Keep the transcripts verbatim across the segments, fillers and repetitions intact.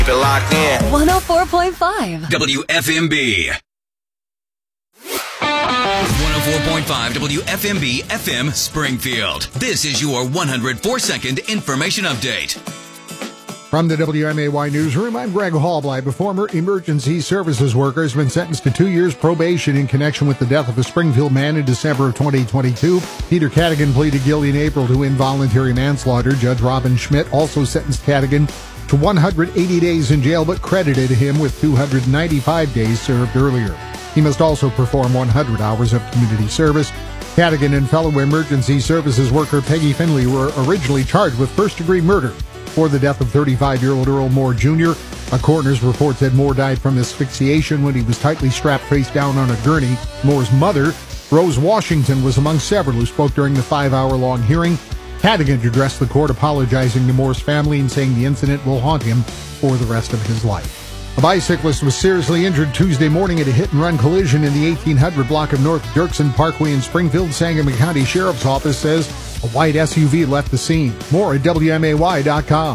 Keep it locked in. one oh four point five W F M B. one oh four point five W F M B F M Springfield. This is your one hundred four second information update. From the W M A Y Newsroom, I'm Greg Hallbleib. A former emergency services worker has been sentenced to two years probation in connection with the death of a Springfield man in December of twenty twenty-two. Peter Cadigan pleaded guilty in April to involuntary manslaughter. Judge Robin Schmidt also sentenced Cadigan to one hundred eighty days in jail, but credited him with two hundred ninety-five days served earlier. He must also perform one hundred hours of community service. Cadigan and fellow emergency services worker Peggy Finley were originally charged with first-degree murder for the death of thirty-five-year-old Earl Moore Junior A coroner's report said Moore died from asphyxiation when he was tightly strapped face down on a gurney. Moore's mother, Rose Washington, was among several who spoke during the five-hour-long hearing. Cadigan addressed the court apologizing to Moore's family and saying the incident will haunt him for the rest of his life. A bicyclist was seriously injured Tuesday morning at a hit-and-run collision in the eighteen hundred block of North Dirksen Parkway in Springfield. Sangamon County Sheriff's Office says a white S U V left the scene. More at W M A Y dot com.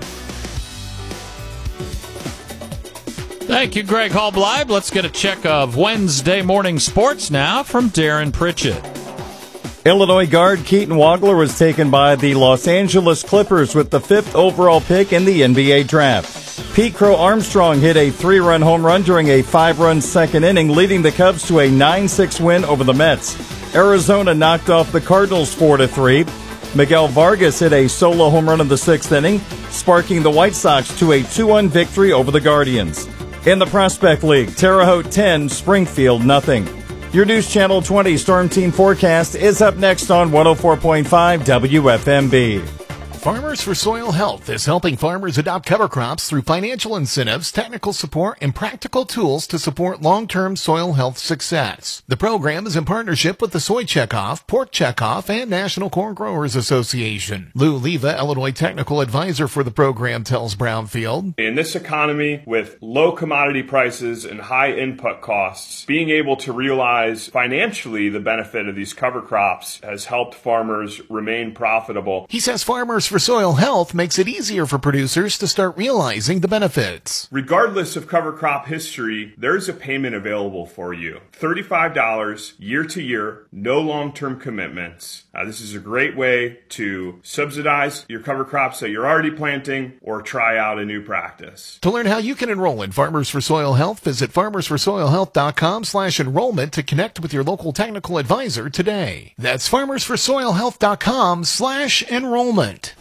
Thank you, Greg Hallbleib. Let's get a check of Wednesday morning sports now from Darren Pritchett. Illinois guard Keaton Wagler was taken by the Los Angeles Clippers with the fifth overall pick in the N B A draft. Pete Crow Armstrong hit a three-run home run during a five-run second inning, leading the Cubs to a nine six win over the Mets. Arizona knocked off the Cardinals four to three. Miguel Vargas hit a solo home run in the sixth inning, sparking the White Sox to a two one victory over the Guardians. In the Prospect League, Terre Haute ten, Springfield nothing. Your News Channel twenty Storm Team forecast is up next on one oh four point five W F M B. Farmers for Soil Health is helping farmers adopt cover crops through financial incentives, technical support, and practical tools to support long-term soil health success. The program is in partnership with the Soy Checkoff, Pork Checkoff, and National Corn Growers Association. Lou Leva, Illinois Technical Advisor for the program, tells Brownfield. In this economy, with low commodity prices and high input costs, being able to realize financially the benefit of these cover crops has helped farmers remain profitable. He says Farmers for Soil Health makes it easier for producers to start realizing the benefits. Regardless of cover crop history, there's a payment available for you. thirty-five dollars year to year, no long-term commitments. Uh, this is a great way to subsidize your cover crops that you're already planting or try out a new practice. To learn how you can enroll in Farmers for Soil Health, visit farmers for soil health dot com slash enrollment to connect with your local technical advisor today. That's farmers for soil health dot com slash enrollment.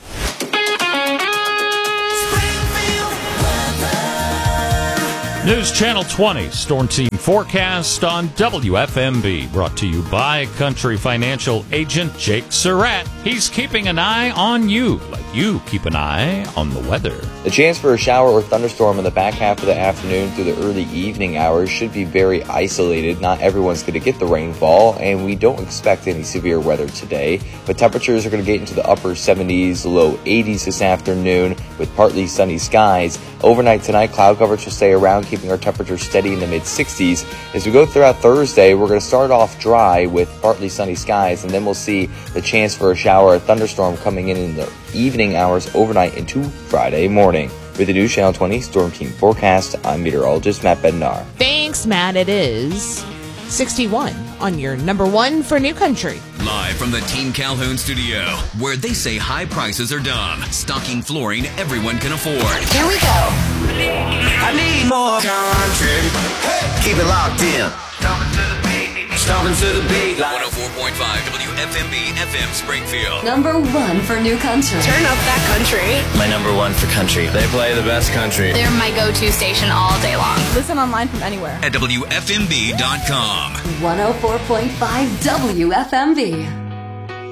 News Channel twenty Storm Team forecast on W F M B, brought to you by Country Financial Agent Jake Surratt. He's keeping an eye on you, like you keep an eye on the weather. The chance for a shower or thunderstorm in the back half of the afternoon through the early evening hours should be very isolated. Not everyone's going to get the rainfall, and we don't expect any severe weather today. But temperatures are going to get into the upper seventies, low eighties this afternoon with partly sunny skies. Overnight tonight, cloud coverage will stay around, keeping our temperature steady in the mid-sixties. As we go throughout Thursday, we're going to start off dry with partly sunny skies, and then we'll see the chance for a shower or thunderstorm coming in in the evening hours overnight into Friday morning. With the News Channel twenty Storm Team forecast, I'm meteorologist Matt Bednar. Thanks, Matt. It is sixty-one on your number one for New Country. Live from the Team Calhoun studio, where they say high prices are dumb, stocking flooring everyone can afford. Here we go. I need more country. Hey. Keep it locked in. Stomping to the beat. Stomping to the beat. one oh four point five W F M B F M Springfield. Number one for New Country. Turn up that country. My number one for country. They play the best country. They're my go-to station all day long. Listen online from anywhere. At W F M B dot com. one oh four point five W F M B.